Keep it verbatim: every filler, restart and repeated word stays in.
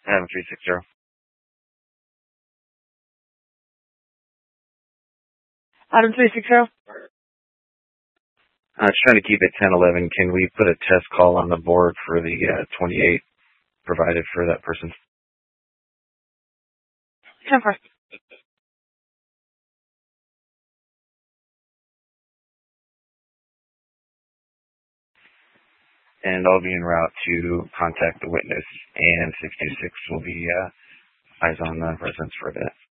Adam three six zero. Adam three six zero. I was trying to keep it ten eleven. Can we put a test call on the board for the uh, twenty-eight provided for that person? ten four. And I'll be en route to contact the witness, and six two six will be uh, eyes on the residence for a bit.